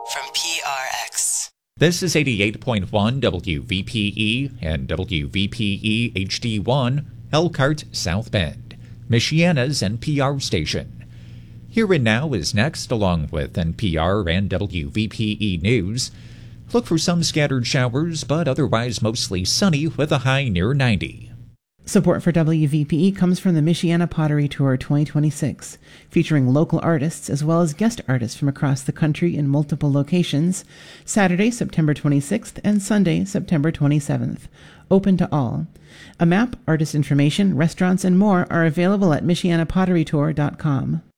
from PRX. This is 88.1 WVPE and WVPE HD1, Elkhart, South Bend, Michiana's NPR station. Here and Now is next, along with NPR and WVPE News. Look for some scattered showers, but otherwise mostly sunny with a high near 90. Support for WVPE comes from the Michiana Pottery Tour 2026, featuring local artists as well as guest artists from across the country in multiple locations, Saturday, September 26th and Sunday, September 27th. Open to all. A map, artist information, restaurants, and more are available at MichianaPotteryTour.com.